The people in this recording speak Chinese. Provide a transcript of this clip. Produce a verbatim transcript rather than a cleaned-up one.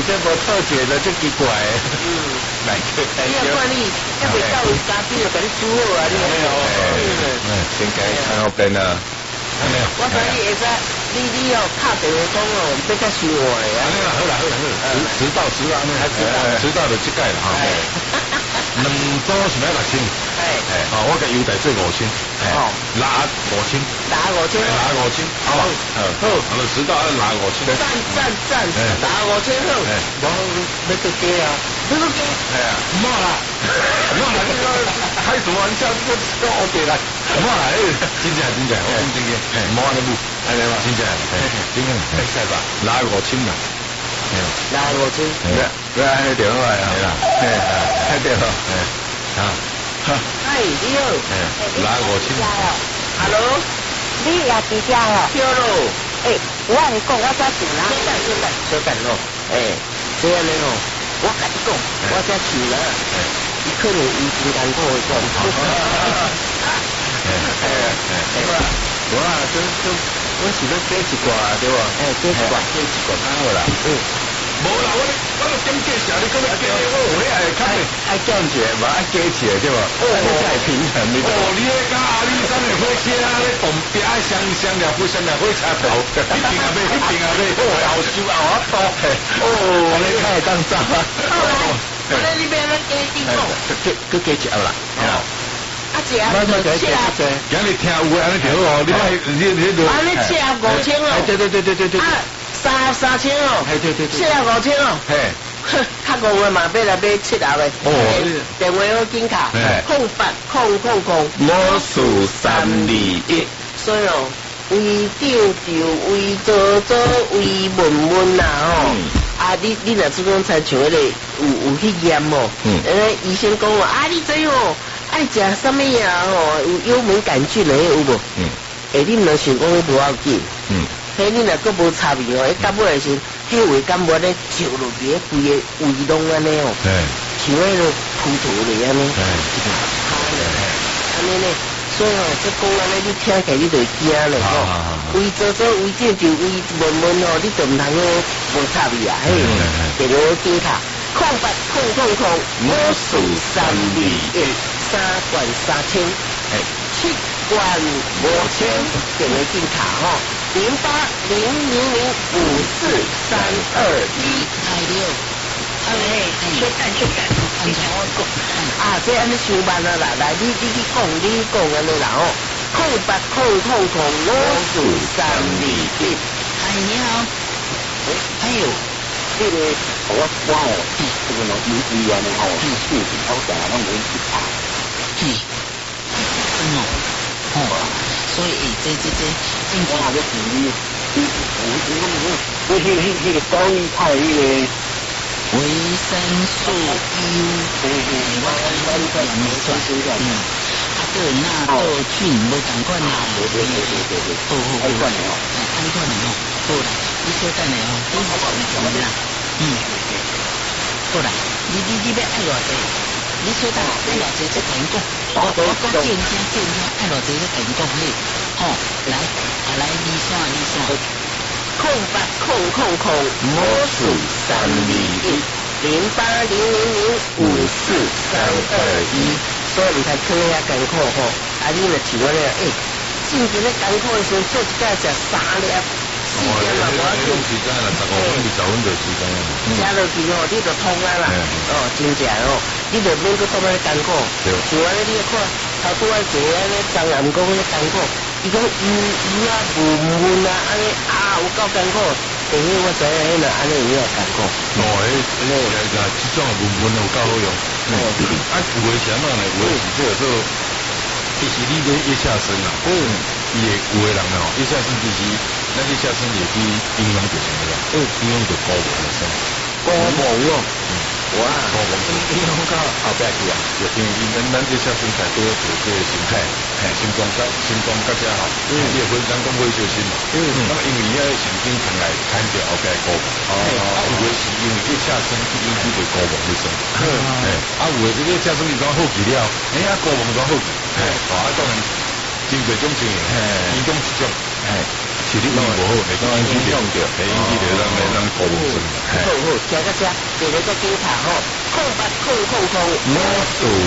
这无错觉的，就奇怪。嗯，来个， 你要看你，要袂到有嘉宾就给你煮好啊，你没有？ 嗯，先改看后边啊。 没有。我知你会使，你你哦打电话讲哦，要甲收我的啊。 好啦好啦好啦，迟迟到迟到呢，还迟到迟到就即届啦哈。两组是买六千， 哎哎，哦，我甲优待做五千，哎，拿五千， 拿五千， 拿五千，好吧，好，好，就迟到要拿五千， 赞赞赞，拿五千好， 哎， 我要做鸡啊， 你都鸡， 哎呀，唔好啦，唔好啦，这个开什么玩笑，这个这我给来，唔好啦，哎，真正真正，我讲真嘅，哎，唔好安尼舞，安尼嘛，真正，哎，真嘅，哎，是吧？拿五千啦。 拿五千， 不不要按电话啊， 系啦， 哎，按电话， 哎，啊， 哎，你好， 哎，拿五千 ，Hello， 你也伫遮哦？ 对咯， 诶，我跟你讲，我才去啦。 小等小等小等哦，哎，这样的哦，我跟你讲，我才去啦，你可能已经干过一段。 哎哎哎， 我啊，这这我是要加一挂对吧？ 哎，加一挂， 加一挂，好啦，嗯， 无啦，我我都点介绍你，讲你介我有咧爱看的， 爱降起来嘛，爱加起来对吧？哦，才会平衡你。 哦，你咧甲阿里山的火车咧，动边香香的火香的火车头，一边啊买，一边啊买，哦，后收后啊多， 哦，你开当早啊。 好来，好来，你别来加几个， 佮佮加一下啦。 啊，这样就七啊， 今日听有安尼就好哦，你来你你你， 啊，你七啊五千哦， 对对对对对对。 啊，三三千哦， 哎对对对， 七啊五千哦， 嘿， 哼，较五个嘛，要来买七啊个， 哦， 电话好紧卡，空八空空空， 魔术三二一， 所以哦，为丢丢，为做做，为问问呐吼。啊，你你若即讲才像迄个有有去验哦，嗯，诶，医生讲哦，啊，你知哦，爱食什么呀吼，有幽门杆菌的有无？嗯，诶，你若想讲迄无要紧，嗯，迄你若佫无插味哦，迄到尾是迄胃感冒咧照落去，规个胃拢安尼哦，像迄个葡萄咧安尼，哎，安尼咧。所以哦，这讲安尼，你听起来你就惊了吼。为做做为这就为问问哦，你就唔通哦无插味啊，嘿，电话紧卡，空八空空空，魔术三二一，三罐三千，哎，七罐五千，电话紧卡吼，零八零零零五四三二一，哎六，哎，小等小等，你听我讲。啊，这安尼伤慢啊啦！来，你你去讲，你讲安尼啦吼，空八空空空，魔术三二一。 哎，你好。 还有， 这个我我哦，这个喏，有医院的吼，病是好大，拢会去查。 嘿，真哦，哦，所以这这这，正我那个是你，你我我我我迄迄迄个高一派迄个。 维生素 U， 对对， 我看你讲没错，嗯，啊，这纳豆菌无同款啦， 对对对对对对， 好好好， 爱款的哦， 爱款的哦，好啦，你小等下哦，你好讲讲啦，嗯，好啦，你你你要爱偌济，你小等爱偌济再跟讲，我我讲见听见听，爱偌济再跟讲嘿，吼，来，啊来，你先你先。 空八空空空，魔术三二一，零八零零零五四三二一，所以你才可遐艰苦吼。啊，你若像我咧，诶，进前咧艰苦的时候，做一摆食三粒、四粒嘛，无要紧。 时间啦，十五分、二十分就时间啦。 食落去吼，你就通啊啦，哦，真正哦，你就免搁多么艰苦。像我咧，你看头拄仔做安尼张岩讲迄艰苦。伊讲鱼鱼啊、文文啊，安尼啊有够艰苦，但是我知影迄若安尼有够艰苦。 哦，迄迄个个即种文文有够好用。哦，啊有诶啥物呢？有诶是这个做，其实你买叶下参啊，嗯，伊会有诶人哦，叶下参其实咱叶下参也比营养就啥物啦，嗯，营养就高无了噻。 高无用，哇， 高无用， 营养到后壁去啊， 就因为咱咱叶下参太多做这个心态。心脏甲心脏甲遮好，嗯，你会咱讲会小心嘛，嗯，那么因为遐神经传来看着后壁高毛，哦，啊有诶是因为一下身去引起的高毛的生，嗯，哎，啊有诶这个下身你讲好奇了，哎呀高毛讲好奇，哎，啊当然真侪种情形，其中一种，哎，是你胃无好，会引起着，会引起着咱咱人高温症。 好好，听个声，别个再检查吼，空八空空空， 没数。